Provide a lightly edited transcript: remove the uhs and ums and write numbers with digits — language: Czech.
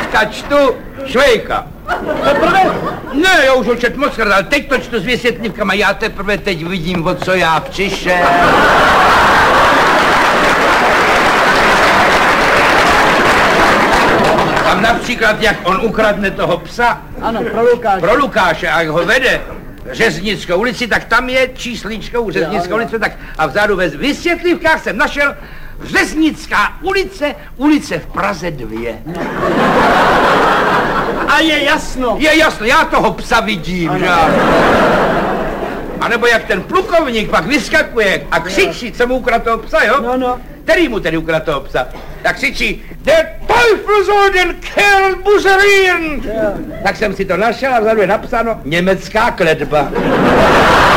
dneska čtu Švejka. Teprve? Ne, já už ho čet moc krát, ale teď to čtu s vysvětlivkama, já teprve teď vidím, o co já přišel. Tam například, jak on ukradne toho psa. Ano, pro Lukáše. Pro Lukáše, a jak ho vede Řeznickou ulici, tak tam je čísličko u Řeznickou ulice, tak a vzadu ve vysvětlivkách jsem našel Řeznická ulice, ulice v Praze 2. A je jasno. Je jasno, já toho psa vidím, že? A nebo jak ten plukovník pak vyskakuje a křičí, co mu ukradl toho psa, jo? No. Který mu tedy ukradl toho psa? Tak křičí, der Teufel soll den Kerl busserieren! Tak jsem si to našel a vzadu je napsáno německá kletba.